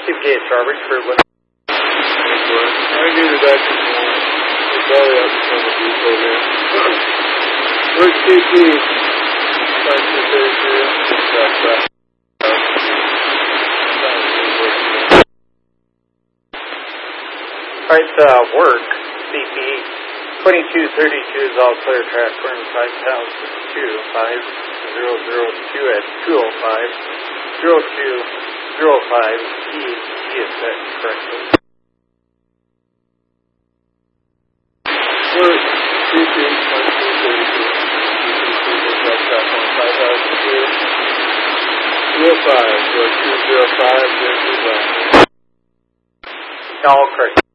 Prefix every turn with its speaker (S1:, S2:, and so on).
S1: Chief Gate, Strawbridge, for what?
S2: I needed that before. It's all up from the depot there. Where's TP? Trying to say for you.
S1: Alright, work, CP. 2232 is all clear track, current 5002 at 205. 0205 he is set correctly.
S2: Work, TP, 2232. 205, 205,
S1: All correct.